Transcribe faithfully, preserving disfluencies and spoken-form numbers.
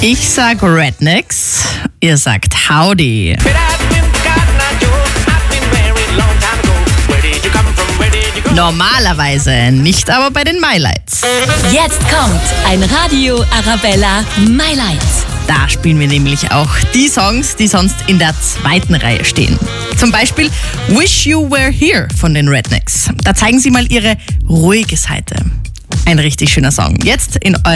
Ich sag Rednecks, ihr sagt Howdy. Normalerweise, nicht aber bei den MyLights. Jetzt kommt ein Radio Arabella MyLights. Da spielen wir nämlich auch die Songs, die sonst in der zweiten Reihe stehen. Zum Beispiel Wish You Were Here von den Rednecks. Da zeigen sie mal ihre ruhige Seite. Ein richtig schöner Song. Jetzt in